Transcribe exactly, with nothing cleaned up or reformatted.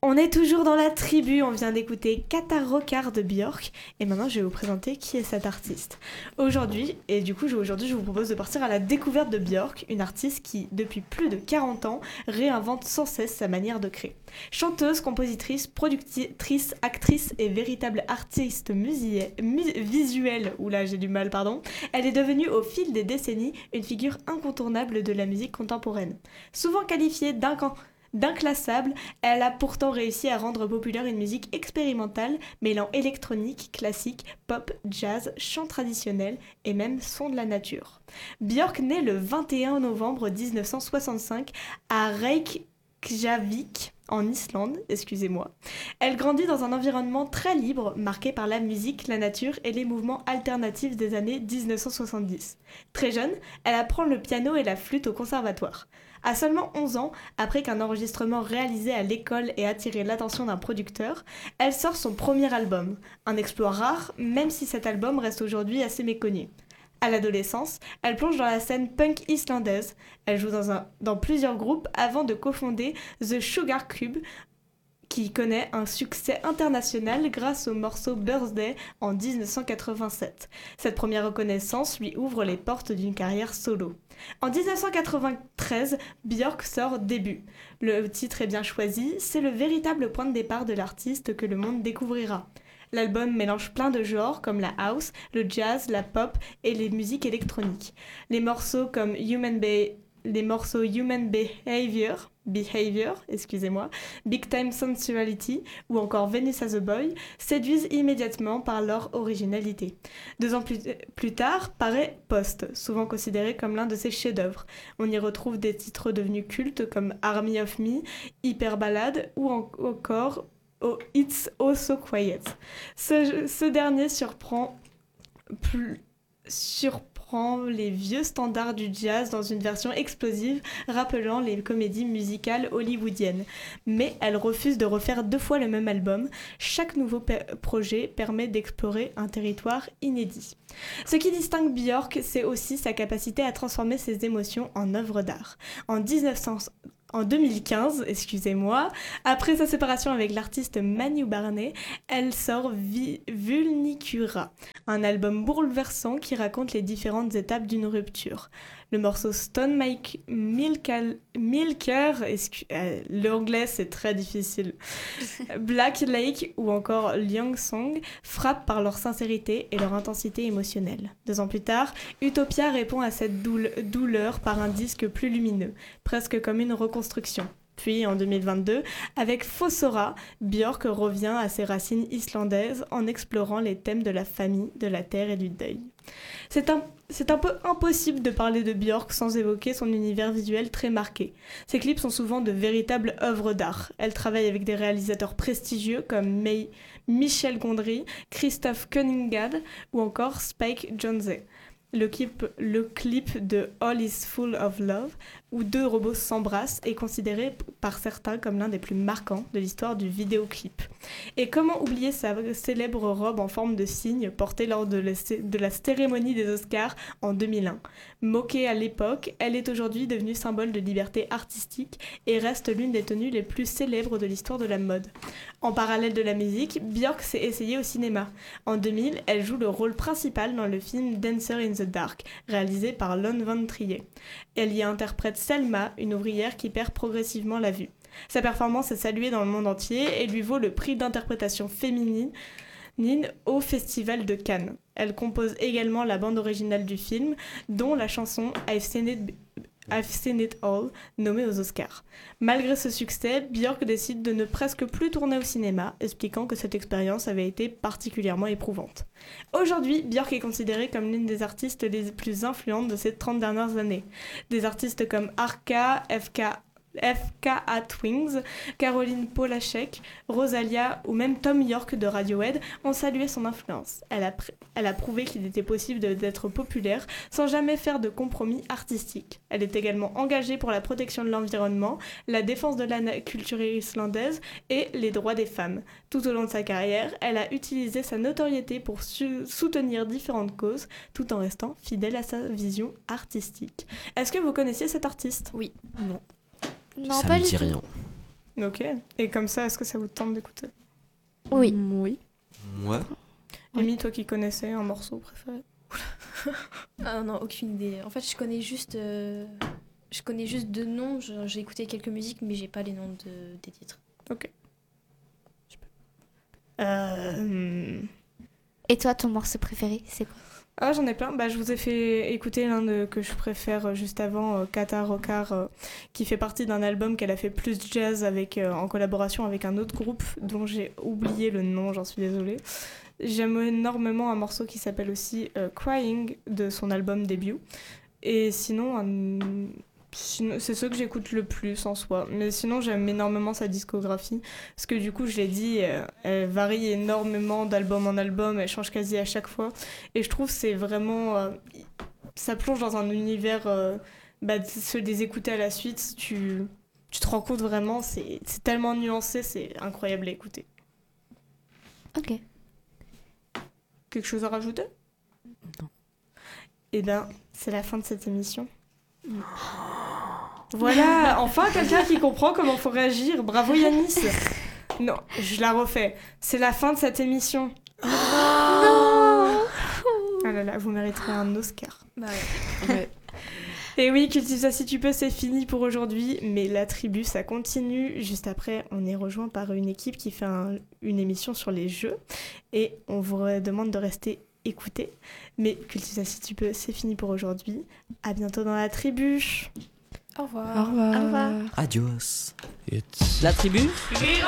On est toujours dans la tribu, on vient d'écouter Kata Rockar de Björk et maintenant je vais vous présenter qui est cet artiste. Aujourd'hui, et du coup aujourd'hui je vous propose de partir à la découverte de Björk, une artiste qui depuis plus de quarante ans réinvente sans cesse sa manière de créer. Chanteuse, compositrice, productrice, actrice et véritable artiste musie- mu- visuelle, oula j'ai du mal pardon, elle est devenue au fil des décennies une figure incontournable de la musique contemporaine. Souvent qualifiée d'incan- d'inclassable, elle a pourtant réussi à rendre populaire une musique expérimentale mêlant électronique, classique, pop, jazz, chant traditionnel et même son de la nature. Björk naît le vingt et un novembre dix-neuf cent soixante-cinq à Reykjavik, en Islande, excusez-moi. Elle grandit dans un environnement très libre, marqué par la musique, la nature et les mouvements alternatifs des années dix-neuf cent soixante-dix. Très jeune, elle apprend le piano et la flûte au conservatoire. À seulement onze ans, après qu'un enregistrement réalisé à l'école ait attiré l'attention d'un producteur, elle sort son premier album, un exploit rare, même si cet album reste aujourd'hui assez méconnu. À l'adolescence, elle plonge dans la scène punk islandaise. Elle joue dans, un, dans plusieurs groupes avant de cofonder The Sugar Cube, qui connaît un succès international grâce au morceau Birthday en dix-neuf cent quatre-vingt-sept. Cette première reconnaissance lui ouvre les portes d'une carrière solo. En dix-neuf cent quatre-vingt-treize, Björk sort Début. Le titre est bien choisi, c'est le véritable point de départ de l'artiste que le monde découvrira. L'album mélange plein de genres comme la house, le jazz, la pop et les musiques électroniques. Les morceaux comme Human Be- les morceaux Human Behavior, Behavior, excusez-moi, Big Time Sensuality ou encore Venus as a Boy séduisent immédiatement par leur originalité. Deux ans plus, plus tard, paraît Post, souvent considéré comme l'un de ses chefs-d'œuvre. On y retrouve des titres devenus cultes comme Army of Me, Hyper Ballade ou en- encore Oh, It's Oh So Quiet. Ce, ce dernier surprend, plus, surprend les vieux standards du jazz dans une version explosive rappelant les comédies musicales hollywoodiennes. Mais elle refuse de refaire deux fois le même album. Chaque nouveau pe- projet permet d'explorer un territoire inédit. Ce qui distingue Björk, c'est aussi sa capacité à transformer ses émotions en œuvres d'art. En dix-neuf cents En deux mille quinze, excusez-moi, après sa séparation avec l'artiste Manu Barnet, elle sort Vi- Vulnicura, un album bouleversant qui raconte les différentes étapes d'une rupture. Le morceau Stone Mike Milka- Milker, excu- euh, l'anglais c'est très difficile, Black Lake ou encore Liang Song frappent par leur sincérité et leur intensité émotionnelle. Deux ans plus tard, Utopia répond à cette doule- douleur par un disque plus lumineux, presque comme une reconstruction. Puis, en deux mille vingt-deux, avec Fossora, Björk revient à ses racines islandaises en explorant les thèmes de la famille, de la terre et du deuil. C'est un, c'est un peu impossible de parler de Björk sans évoquer son univers visuel très marqué. Ses clips sont souvent de véritables œuvres d'art. Elle travaille avec des réalisateurs prestigieux comme May, Michel Gondry, Christophe Cunningham ou encore Spike Jonze. Le clip, le clip de All is Full of Love, où deux robots s'embrassent, est considéré par certains comme l'un des plus marquants de l'histoire du vidéoclip. Et comment oublier sa célèbre robe en forme de cygne portée lors de la, de la cérémonie des Oscars en deux mille un. Moquée à l'époque, elle est aujourd'hui devenue symbole de liberté artistique et reste l'une des tenues les plus célèbres de l'histoire de la mode. En parallèle de la musique, Björk s'est essayée au cinéma. En deux mille, elle joue le rôle principal dans le film Dancer in the Dark, réalisé par Lon von Trier. Elle y interprète Selma, une ouvrière qui perd progressivement la vue. Sa performance est saluée dans le monde entier et lui vaut le prix d'interprétation féminine au Festival de Cannes. Elle compose également la bande originale du film, dont la chanson I've Seen It, I've Seen It All, nommée aux Oscars. Malgré ce succès, Björk décide de ne presque plus tourner au cinéma, expliquant que cette expérience avait été particulièrement éprouvante. Aujourd'hui, Björk est considérée comme l'une des artistes les plus influentes de ces trente dernières années. Des artistes comme Arca, F K F K A Twins, Caroline Polachek, Rosalia ou même Tom York de Radiohead ont salué son influence. Elle a, pr- elle a prouvé qu'il était possible de- d'être populaire sans jamais faire de compromis artistiques. Elle est également engagée pour la protection de l'environnement, la défense de la na- culture islandaise et les droits des femmes. Tout au long de sa carrière, elle a utilisé sa notoriété pour su- soutenir différentes causes tout en restant fidèle à sa vision artistique. Est-ce que vous connaissiez cet artiste ? Oui. Non. Non, Ça pas me du dit tout. rien. Ok. Et comme ça, est-ce que ça vous tente d'écouter? Oui. Oui. Ouais. Amy, toi qui connaissais un morceau préféré? Ah non, aucune idée. En fait, je connais juste, euh, je connais juste deux noms. Je- J'ai écouté quelques musiques, mais j'ai pas les noms de, des titres. Euh... Et toi, ton morceau préféré, c'est quoi? Ah, j'en ai plein. Bah, je vous ai fait écouter l'un de, que je préfère euh, juste avant, euh, Kata Rockar, euh, qui fait partie d'un album qu'elle a fait plus jazz avec, euh, en collaboration avec un autre groupe dont j'ai oublié le nom, j'en suis désolée. J'aime énormément un morceau qui s'appelle aussi euh, Crying de son album début. Et sinon, un- sinon, c'est ceux que j'écoute le plus en soi. Mais sinon, j'aime énormément sa discographie. Parce que du coup, je l'ai dit, euh, elle varie énormément d'album en album. Elle change quasi à chaque fois. Et je trouve que c'est vraiment... euh, ça plonge dans un univers... Euh, bah, se les écouter à la suite, tu, tu te rends compte vraiment, c'est, c'est tellement nuancé, c'est incroyable à écouter. Ok. Quelque chose à rajouter? Non. Eh bien, c'est la fin de cette émission. Voilà, enfin quelqu'un qui comprend comment faut réagir. Bravo Yanis. Non, je la refais. C'est la fin de cette émission. Non. Ah là là, vous mériterez un Oscar. Bah ouais. Ouais. Et oui, Cultive ça si tu peux, c'est fini pour aujourd'hui. Mais la tribu, ça continue. Juste après, on est rejoint par une équipe qui fait un- une émission sur les jeux. Et on vous demande de rester écoutés. Mais Cultive ça si tu peux, c'est fini pour aujourd'hui. À bientôt dans la tribu. Au revoir. Au revoir. Au revoir. Adios. It's La tribu Vivons